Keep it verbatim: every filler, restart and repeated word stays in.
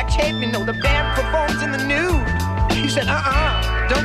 tape, you know the band performs in the nude. He said, uh-uh.